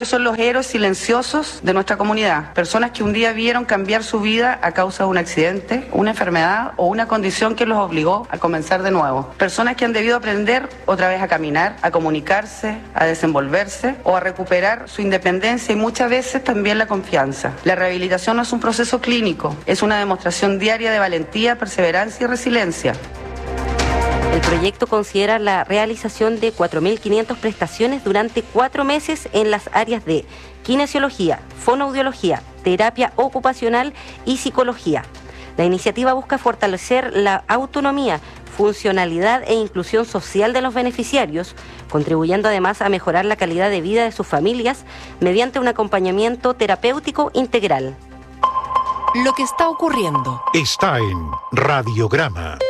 son los héroes silenciosos de nuestra comunidad. Personas que un día vieron cambiar su vida a causa de un accidente, una enfermedad o una condición que los obligó a comenzar de nuevo. Personas que han debido aprender otra vez a caminar, a comunicarse, a desenvolverse o a recuperar su independencia y muchas veces también la confianza. La rehabilitación no es un proceso clínico, es una demostración diaria de valentía, perseverancia y resiliencia. El proyecto considera la realización de 4.500 prestaciones durante 4 meses en las áreas de kinesiología, fonoaudiología, terapia ocupacional y psicología. La iniciativa busca fortalecer la autonomía, funcionalidad e inclusión social de los beneficiarios, contribuyendo además a mejorar la calidad de vida de sus familias mediante un acompañamiento terapéutico integral. Lo que está ocurriendo está en Radiograma.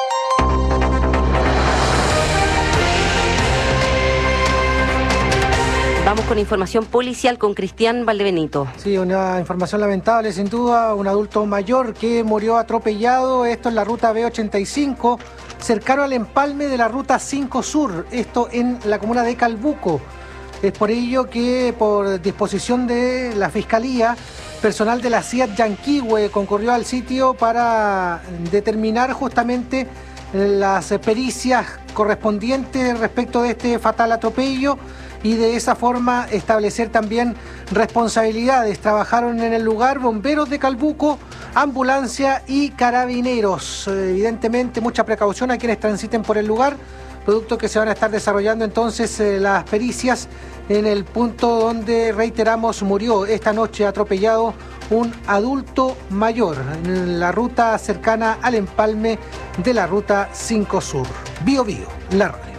Vamos con información policial con Cristian Valdebenito. Sí, una información lamentable sin duda, un adulto mayor que murió atropellado, esto en la ruta B85, cercano al empalme de la ruta 5 Sur, esto en la comuna de Calbuco. Es por ello que por disposición de la Fiscalía, personal de la CIAT Yanquihue concurrió al sitio para determinar justamente las pericias correspondientes respecto de este fatal atropello y de esa forma establecer también responsabilidades. Trabajaron en el lugar bomberos de Calbuco, ambulancia y carabineros. Evidentemente mucha precaución a quienes transiten por el lugar, producto que se van a estar desarrollando entonces las pericias en el punto donde, reiteramos, murió esta noche atropellado un adulto mayor en la ruta cercana al empalme de la ruta 5 Sur. Bio Bio, la radio.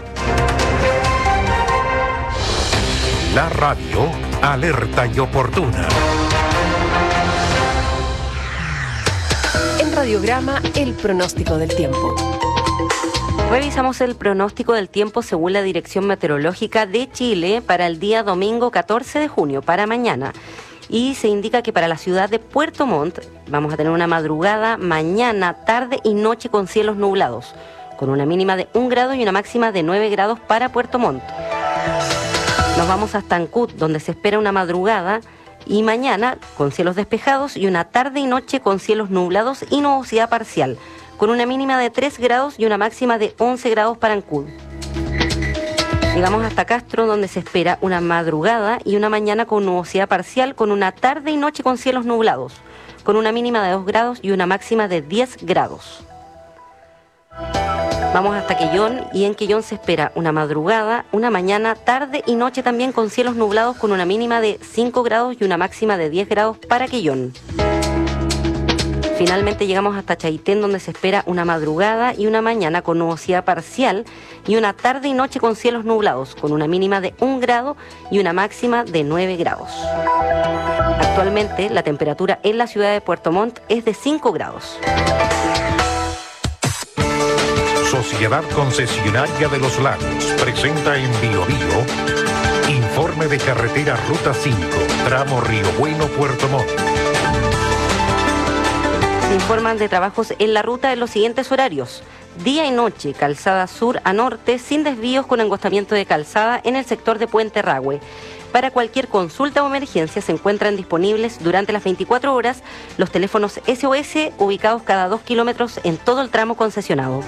La radio, alerta y oportuna. en Radiograma el pronóstico del tiempo. Revisamos el pronóstico del tiempo según la Dirección Meteorológica de Chile para el día domingo 14 de junio, para mañana. Y se indica que para la ciudad de Puerto Montt vamos a tener una madrugada, mañana, tarde y noche con cielos nublados, con una mínima de 1 grado y una máxima de 9 grados para Puerto Montt. Nos vamos hasta Ancud, donde se espera una madrugada y mañana con cielos despejados y una tarde y noche con cielos nublados y nubosidad parcial, con una mínima de 3 grados y una máxima de 11 grados para Ancud. Llegamos hasta Castro, donde se espera una madrugada y una mañana con nubosidad parcial, con una tarde y noche con cielos nublados, con una mínima de 2 grados y una máxima de 10 grados. Vamos hasta Quellón, y en Quellón se espera una madrugada, una mañana, tarde y noche también con cielos nublados, con una mínima de 5 grados y una máxima de 10 grados para Quellón. Finalmente llegamos hasta Chaitén, donde se espera una madrugada y una mañana con nubosidad parcial y una tarde y noche con cielos nublados, con una mínima de 1 grado y una máxima de 9 grados. Actualmente la temperatura en la ciudad de Puerto Montt es de 5 grados. Sociedad Concesionaria de los Lagos presenta en Bio Bio informe de carretera Ruta 5, tramo Río Bueno, Puerto Montt. Se informan de trabajos en la ruta en los siguientes horarios: día y noche, calzada sur a norte, sin desvíos, con angostamiento de calzada en el sector de Puente Rahue. Para cualquier consulta o emergencia se encuentran disponibles durante las 24 horas los teléfonos SOS, ubicados cada 2 kilómetros en todo el tramo concesionado.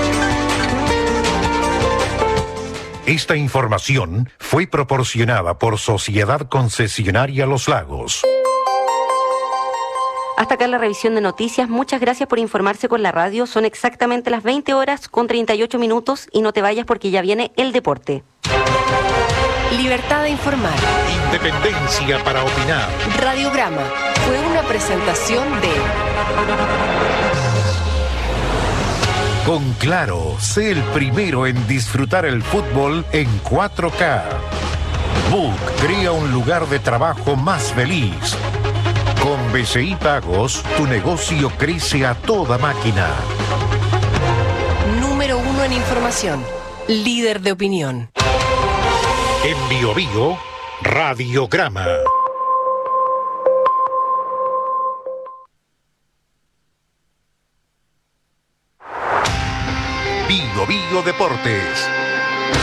Esta información fue proporcionada por Sociedad Concesionaria Los Lagos. Hasta acá la revisión de noticias. Muchas gracias por informarse con la radio. Son exactamente las 20 horas con 38 minutos y no te vayas porque ya viene el deporte. Libertad de informar. Independencia para opinar. Radiograma fue una presentación de... Con Claro, sé el primero en disfrutar el fútbol en 4K. Book crea un lugar de trabajo más feliz. Con BCI Pagos, tu negocio crece a toda máquina. Número 1 en información. Líder de opinión. En Bio Bio, Radiograma. Bio Bio Deportes.